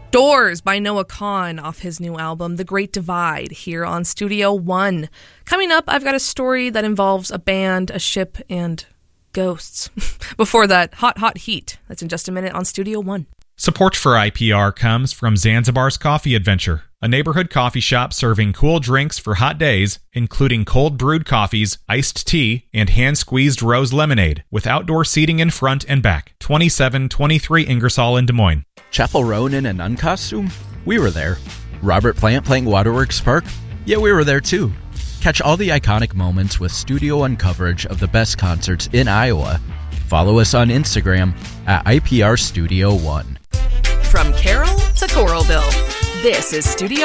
Doors by Noah Kahan off his new album, The Great Divide, here on Studio One. Coming up, I've got a story that involves a band, a ship, and ghosts. Before that, Hot Hot Heat. That's in just a minute on Studio One. Support for IPR comes from Zanzibar's Coffee Adventure, a neighborhood coffee shop serving cool drinks for hot days, including cold brewed coffees, iced tea, and hand-squeezed rose lemonade, with outdoor seating in front and back. 2723 Ingersoll in Des Moines. Chapel Roan in an uncostume? We were there. Robert Plant playing Waterworks Park? Yeah, we were there too. Catch all the iconic moments with Studio One coverage of the best concerts in Iowa. Follow us on Instagram at IPR Studio One. From Carroll to Coralville, this is Studio